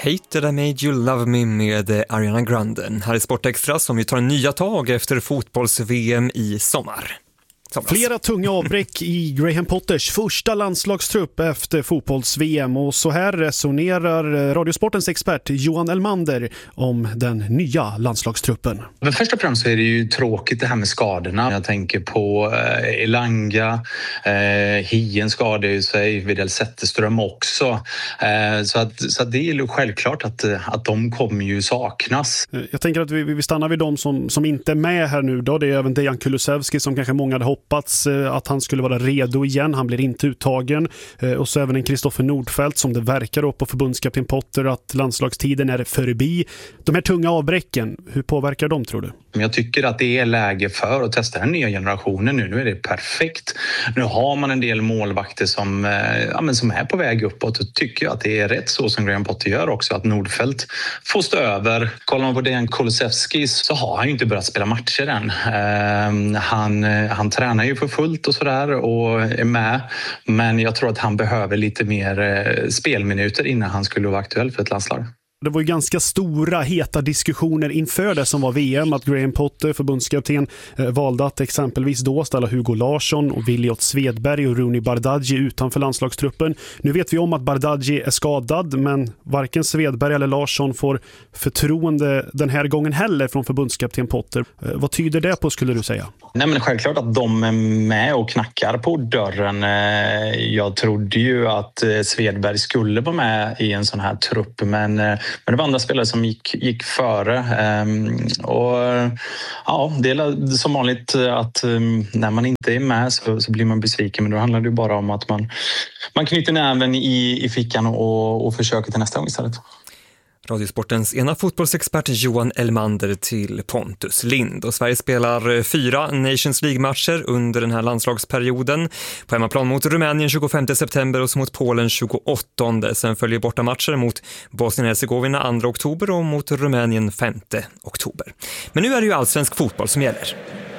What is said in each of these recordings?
Hated I Made You Love Me med Ariana Grande. Här är Sportextra som ju tar nya tag efter fotbolls-VM i sommar. Flera tunga avbräck i Graham Potters första landslagstrupp efter fotbolls-VM, och så här resonerar Radiosportens expert Johan Elmander om den nya landslagstruppen. Men först och främst så är det ju tråkigt det här med skadorna. Jag tänker på Elanga, Hien skadade sig, Widell Zetterström också. Så att det är ju självklart att de kommer ju saknas. Jag tänker att vi stannar vid dem som inte är med här nu då. Det är även Dejan Kulusevski som kanske många hade hoppats att han skulle vara redo igen. Han blir inte uttagen. Och så även en Kristoffer Nordfeldt som det verkar upp på förbundskapten Potter att landslagstiden är förbi. De här tunga avbräcken, hur påverkar de, tror du? Jag tycker att det är läge för att testa den nya generationen nu. Nu är det perfekt. Nu har man en del målvakter som är på väg uppåt, och tycker jag att det är rätt så som Graham Potter gör också, att Nordfeldt får stå över. Kollar man på Dejan Kulusevski så har han ju inte börjat spela matcher än. Han tränar ju för fullt och sådär och är med, men jag tror att han behöver lite mer spelminuter innan han skulle vara aktuell för ett landslag. Det var ju ganska stora, heta diskussioner inför det som var VM, att Graham Potter, förbundskapten, valde att exempelvis då ställa Hugo Larsson och Williot Svedberg och Rooney Bardghji utanför landslagstruppen. Nu vet vi om att Bardghji är skadad, men varken Svedberg eller Larsson får förtroende den här gången heller från förbundskapten Potter. Vad tyder det på, skulle du säga? Nej, men självklart att de är med och knackar på dörren. Jag trodde ju att Svedberg skulle vara med i en sån här trupp, men det var andra spelare som gick före. Och ja, det är som vanligt att när man inte är med så blir man besviken, men då handlar det ju bara om att man knyter näven i fickan och försöker till nästa gång istället. Radiosportens ena fotbollsexpert Johan Elmander till Pontus Lind. Och Sverige spelar 4 Nations League-matcher under den här landslagsperioden. På hemmaplan mot Rumänien 25 september och så mot Polen 28. Sen följer bortamatcher mot Bosnien-Hercegovina 2 oktober och mot Rumänien 5 oktober. Men nu är det ju allsvensk fotboll som gäller.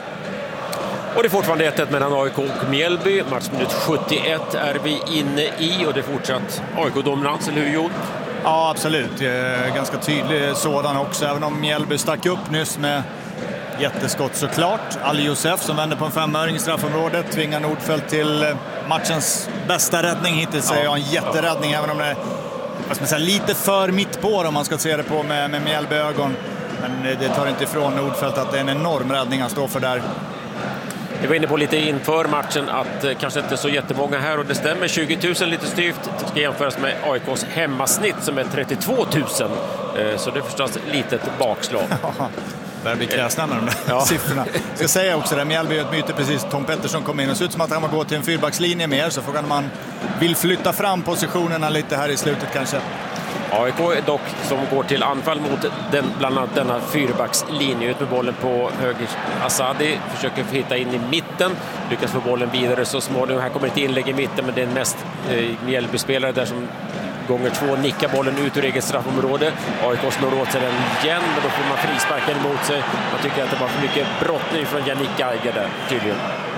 Och det är fortfarande 1-1 mellan AIK och Mjällby. Matchminut 71 är vi inne i, och det är fortsatt AIK-dominans, eller hur, Jon? Ja, absolut. Ganska tydlig sådan också, även om Mjällby stack upp nyss med jätteskott såklart. Ali Josef som vänder på en 5-öring i straffområdet tvingar Nordfeldt till matchens bästa räddning hittills. Säger jag, en jätteräddning, även om det är lite för mitt på om man ska se det på med Mjällby-ögon. Men det tar inte ifrån Nordfeldt att det är en enorm räddning han står för där. Jag var inne på lite inför matchen att kanske inte så jättemånga här, och det stämmer, 20 000 lite styvt, ska jämföras med AIKs hemmasnitt som är 32 000, så det är förstås ett litet bakslag. Börjar bli kräsna med de där siffrorna. Jag ska säga också det, Mjällby ett myte precis. Tom Pettersson kom in och ser ut som att han går till en fyrbackslinje mer, så frågan man vill flytta fram positionerna lite här i slutet kanske. AIK dock som går till anfall mot bland annat denna fyrbackslinje, ut med bollen på höger. Asadi försöker hitta in i mitten, lyckas få bollen vidare så småningom. Här kommer ett inlägg i mitten, men det är mest Mjällby-spelare där som gånger 2 nickar bollen ut ur eget straffområde. AIK slår åt sig den igen, men då får man frisparken emot sig. Man tycker att det var för mycket brottning från Yannick Geiger där, tydligen.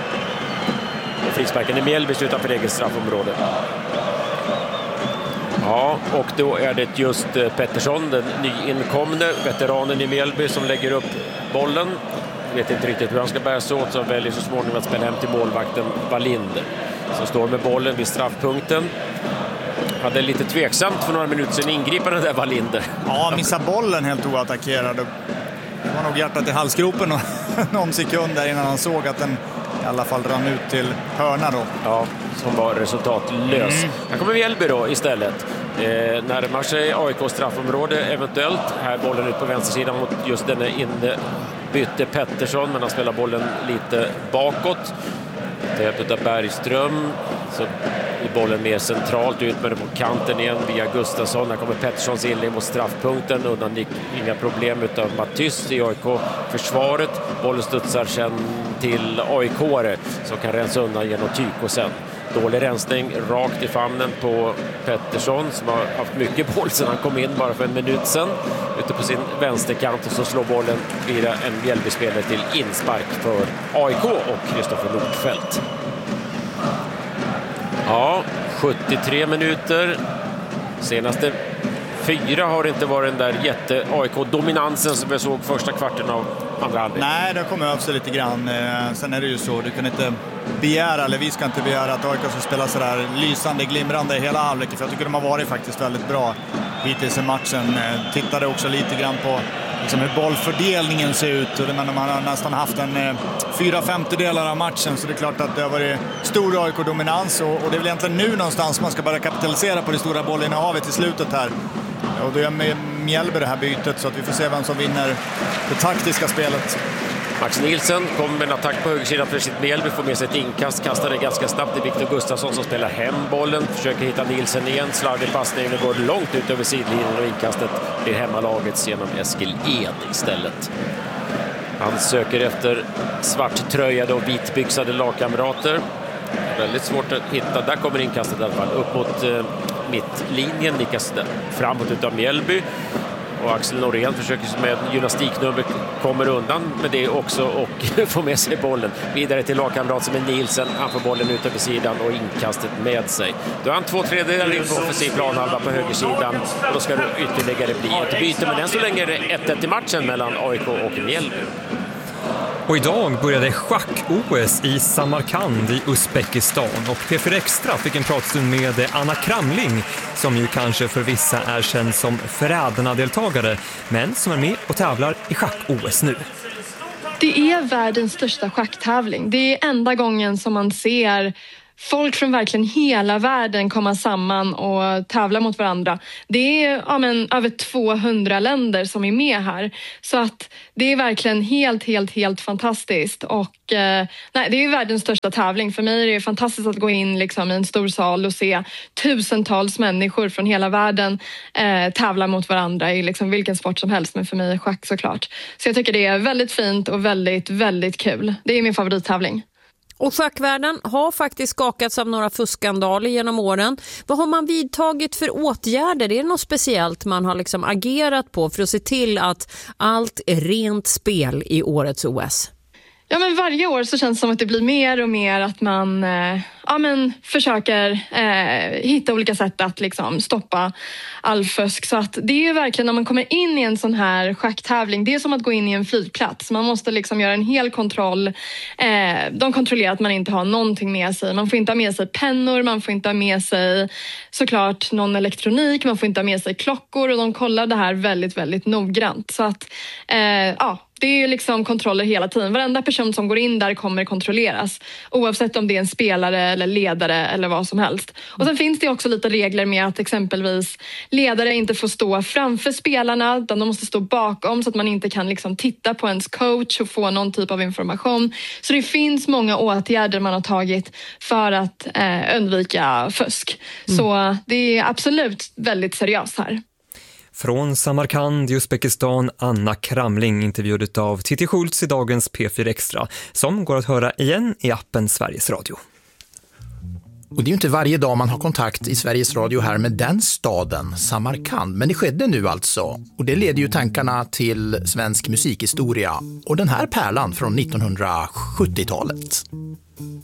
Och frisparken i Mjällby utanför eget straffområde. Ja, och då är det just Pettersson, den nyinkomne veteranen i Mjällby, som lägger upp bollen. Vet inte riktigt hur han ska bära sig åt, så väljer så småningom att spela hem till målvakten Wallinder, som står med bollen vid straffpunkten. Hade lite tveksamt för några minuter sedan ingripande där Wallinder. Ja, missar bollen helt oattackerad. Det var nog hjärtat i halsgropen någon sekund där innan han såg att den i alla fall rann ut till hörna då. Ja, som var resultatlös. Här kommer Mjällby då istället. Närmar sig AIK straffområde eventuellt. Här bollen ut på vänstersidan mot just denna inbytte Pettersson, men han spelar bollen lite bakåt. Det är Bergström, så är bollen mer centralt ut med den på kanten igen via Gustafsson. Här kommer Petterssons inlägg mot straffpunkten, undan inga problem utav Matys i AIK-försvaret. Bollen studsar sen till AIK-are som kan rensa undan genom Tyko sen. Dålig rensning rakt i famnen på Pettersson, som har haft mycket boll sedan han kom in bara för en minut sedan. Ute på sin vänsterkant, och så slår bollen via en Mjällby-spelare till inspark för AIK och Kristoffer Nordfeldt. Ja, 73 minuter. Senaste 4 har det inte varit den där jätte-AIK-dominansen som jag såg första kvarten av andra halvlek. Nej, det kommer över sig lite grann. Sen är det ju så, du kan inte begära, eller vi ska inte begära att AIK ska spela sådär lysande, glimrande hela halvlek, för jag tycker de har varit faktiskt väldigt bra hittills i matchen. Tittade också lite grann på liksom hur bollfördelningen ser ut, men de har nästan haft en 4/5 av matchen, så det är klart att det har varit stor AIK-dominans, och det är väl egentligen nu någonstans man ska börja kapitalisera på det stora bollinnehavet i slutet här. Och då gör Mjällby det här bytet, så att vi får se vem som vinner det taktiska spelet. Max Nilsson kommer med en attack på högersidan för sitt Mjällby, får med sig ett inkast, kastar det ganska snabbt. Det är Viktor Gustafsson som spelar hem bollen, försöker hitta Nilsson igen, slarvig passning och går långt ut över sidlinjen, och inkastet blir hemmalagets genom Eskil Ed istället. Han söker efter svarttröjade och vitbyxade lagkamrater. Väldigt svårt att hitta. Där kommer inkastet i alla fall upp mot mittlinjen, nickas framåt utav Mjällby. Och Axel Norén försöker med gymnastiknummer, kommer undan med det också och får med sig bollen. Vidare till lagkamrat som är Nielsen. Han får bollen ut över sidan och inkastet med sig. Då har han 2/3 in på offensiv planhalva på högersidan. Och då ska det ytterligare bli ett byte. Men än så länge är det 1-1 i matchen mellan AIK och Mjällby. Och idag började schack-OS i Samarkand i Uzbekistan, och P4 Extra fick en pratstund med Anna Kramling, som ju kanske för vissa är känd som Fräderna-deltagare, men som är med och tävlar i schack-OS nu. Det är världens största schacktävling. Det är enda gången som man ser folk från verkligen hela världen komma samman och tävla mot varandra. Det är över 200 länder som är med här. Så att det är verkligen helt fantastiskt. Och det är världens största tävling. För mig är det fantastiskt att gå in liksom i en stor sal och se tusentals människor från hela världen tävla mot varandra i liksom vilken sport som helst. Men för mig är schack såklart. Så jag tycker det är väldigt fint och väldigt kul. Det är min favorittävling. Och schackvärlden har faktiskt skakats av några fuskskandaler genom åren. Vad har man vidtagit för åtgärder? Är det något speciellt man har liksom agerat på för att se till att allt är rent spel i årets OS? Ja, men varje år så känns det som att det blir mer och mer att man försöker hitta olika sätt att liksom stoppa all fusk. Så att det är ju verkligen, när man kommer in i en sån här schacktävling, det är som att gå in i en flygplats. Man måste liksom göra en hel kontroll. De kontrollerar att man inte har någonting med sig. Man får inte ha med sig pennor, man får inte ha med sig såklart någon elektronik, man får inte ha med sig klockor, och de kollar det här väldigt noggrant. Så att det är ju liksom kontroller hela tiden. Varenda person som går in där kommer kontrolleras. Oavsett om det är en spelare eller ledare eller vad som helst. Och sen finns det också lite regler med att exempelvis ledare inte får stå framför spelarna, utan de måste stå bakom, så att man inte kan liksom titta på ens coach och få någon typ av information. Så det finns många åtgärder man har tagit för att undvika fusk. Så det är absolut väldigt seriöst här. Från Samarkand i Uzbekistan, Anna Kramling, intervjuad av Titti Schultz i dagens P4 Extra, som går att höra igen i appen Sveriges Radio. Och det är ju inte varje dag man har kontakt i Sveriges Radio här med den staden, Samarkand. Men det skedde nu alltså. Och det leder ju tankarna till svensk musikhistoria och den här pärlan från 1970-talet.